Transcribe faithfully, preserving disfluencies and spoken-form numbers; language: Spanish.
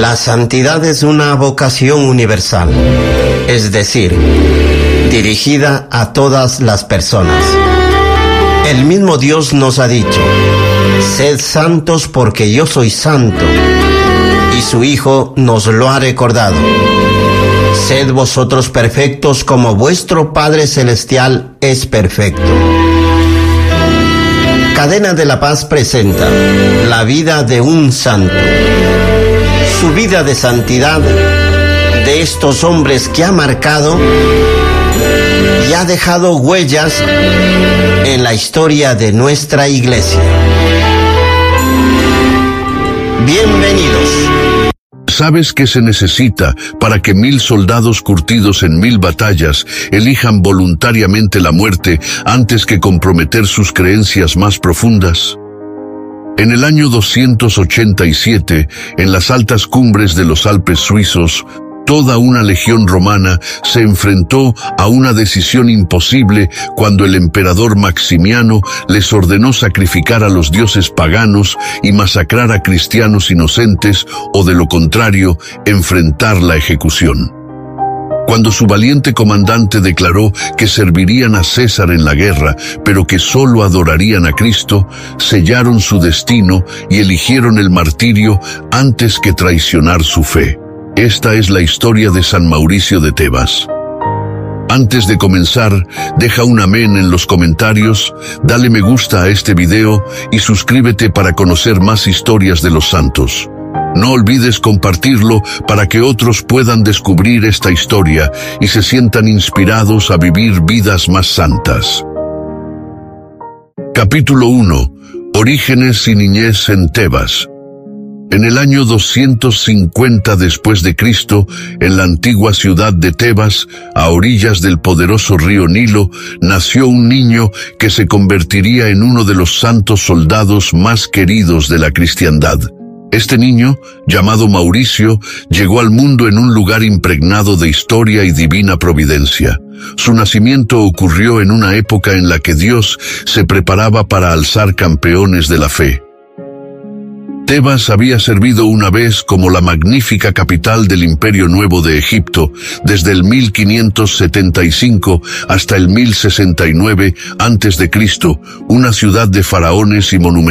La santidad es una vocación universal, es decir, dirigida a todas las personas. El mismo Dios nos ha dicho: sed santos porque yo soy santo, y su Hijo nos lo ha recordado: sed vosotros perfectos como vuestro Padre Celestial es perfecto. Cadena de la Paz presenta la vida de un santo, su vida de santidad, de estos hombres que ha marcado y ha dejado huellas en la historia de nuestra Iglesia. Bienvenidos. ¿Sabes qué se necesita para que mil soldados curtidos en mil batallas elijan voluntariamente la muerte antes que comprometer sus creencias más profundas? En el año doscientos ochenta y siete, en las altas cumbres de los Alpes suizos, toda una legión romana se enfrentó a una decisión imposible cuando el emperador Maximiano les ordenó sacrificar a los dioses paganos y masacrar a cristianos inocentes, o de lo contrario, enfrentar la ejecución. Cuando su valiente comandante declaró que servirían a César en la guerra, pero que solo adorarían a Cristo, sellaron su destino y eligieron el martirio antes que traicionar su fe. Esta es la historia de San Mauricio de Tebas. Antes de comenzar, deja un amén en los comentarios, dale me gusta a este video y suscríbete para conocer más historias de los santos. No olvides compartirlo para que otros puedan descubrir esta historia y se sientan inspirados a vivir vidas más santas. Capítulo uno. Orígenes y niñez en Tebas. En el año doscientos cincuenta después de Cristo, en la antigua ciudad de Tebas, a orillas del poderoso río Nilo, nació un niño que se convertiría en uno de los santos soldados más queridos de la cristiandad. Este niño, llamado Mauricio, llegó al mundo en un lugar impregnado de historia y divina providencia. Su nacimiento ocurrió en una época en la que Dios se preparaba para alzar campeones de la fe. Tebas había servido una vez como la magnífica capital del Imperio Nuevo de Egipto, desde el mil quinientos setenta y cinco hasta el mil sesenta y nueve antes de Cristo, una ciudad de faraones y monumentos.